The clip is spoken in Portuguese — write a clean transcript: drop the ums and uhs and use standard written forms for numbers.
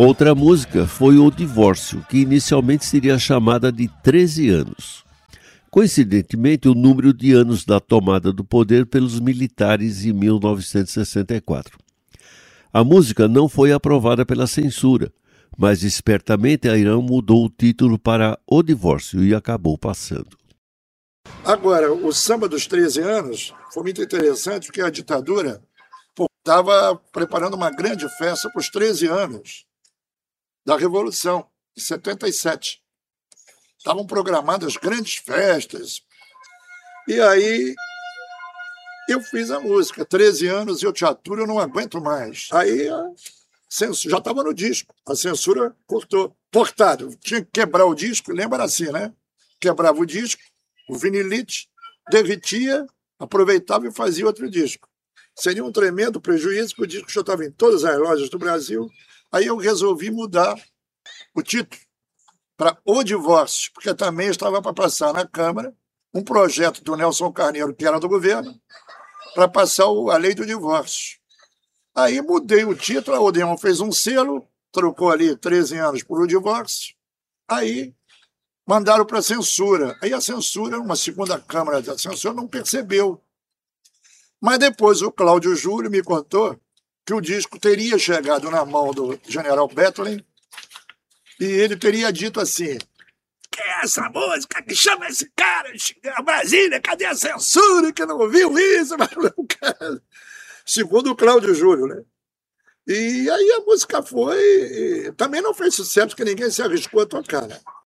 Outra música foi O Divórcio, que inicialmente seria chamada de 13 anos. Coincidentemente, o número de anos da tomada do poder pelos militares em 1964. A música não foi aprovada pela censura, mas espertamente a Irã mudou o título para O Divórcio e acabou passando. Agora, o samba dos 13 anos foi muito interessante porque a ditadura estava preparando uma grande festa para os 13 anos da Revolução, de 77. Estavam programadas grandes festas. E aí eu fiz a música, 13 anos eu te aturo, eu não aguento mais. Aí já estava no disco, a censura cortou. Portado, tinha que quebrar o disco, lembra assim, né? Quebrava o disco, o vinilite, derretia, aproveitava e fazia outro disco. Seria um tremendo prejuízo, porque o disco já estava em todas as lojas do Brasil. Aí eu resolvi mudar o título para O Divórcio, porque também estava para passar na Câmara um projeto do Nelson Carneiro, que era do governo, para passar a lei do divórcio. Aí mudei o título, a Odeon fez um selo, trocou ali 13 anos por O Divórcio, aí mandaram para a censura. Aí a censura, uma segunda Câmara da censura, não percebeu. Mas depois o Cláudio Júlio me contou que o disco teria chegado na mão do general Bethlen e ele teria dito assim: que é essa música que chama esse cara de Brasília? Cadê a censura que não ouviu isso? Segundo o Cláudio Júlio, né? E aí a música foi... Também não fez sucesso porque ninguém se arriscou a tocar, né?